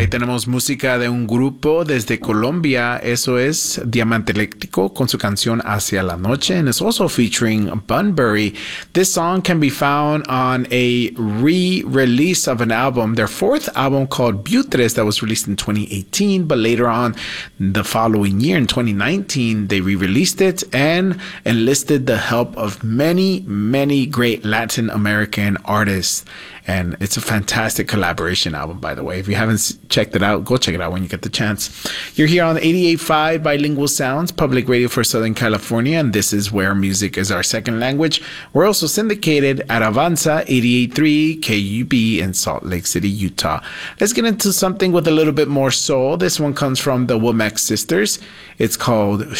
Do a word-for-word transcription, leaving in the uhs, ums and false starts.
ahí tenemos música de un grupo desde Colombia. Eso es Diamante Eléctrico con su canción Hacia la Noche. And it's also featuring Bunbury. This song can be found on a re-release of an album, their fourth album called Butres, that was released in twenty eighteen. But later on, the following year, in twenty nineteen, they re-released it and enlisted the help of many, many great Latin American artists. And it's a fantastic collaboration album, by the way. If you haven't checked it out, go check it out when you get the chance. You're here on eighty-eight point five Bilingual Sounds, public radio for Southern California, and this is where music is our second language. We're also syndicated at Avanza eighty-eight point three K U B in Salt Lake City, Utah. Let's get into something with a little bit more soul. This one comes from the Womack Sisters. It's called